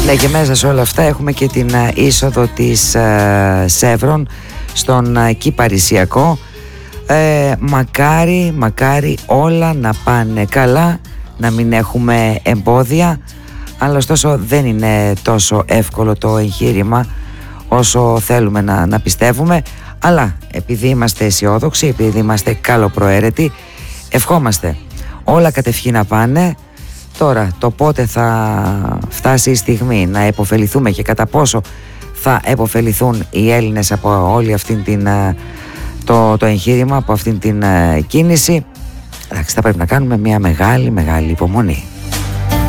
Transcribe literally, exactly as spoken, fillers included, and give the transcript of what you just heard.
Ναι, και μέσα σε όλα αυτά έχουμε και την είσοδο της ε, Σεύρων στον ε, Κυπαρισιακό. ε, Μακάρι, μακάρι όλα να πάνε καλά, να μην έχουμε εμπόδια. Αλλά ωστόσο δεν είναι τόσο εύκολο το εγχείρημα όσο θέλουμε να, να πιστεύουμε. Αλλά επειδή είμαστε αισιόδοξοι, επειδή είμαστε καλοπροαίρετοι, ευχόμαστε όλα κατευχή να πάνε. Τώρα το πότε θα φτάσει η στιγμή να επωφεληθούμε και κατά πόσο θα επωφεληθούν οι Έλληνες από όλη αυτήν την, το, το εγχείρημα, από αυτήν την κίνηση, εντάξει, θα πρέπει να κάνουμε μια μεγάλη μεγάλη υπομονή.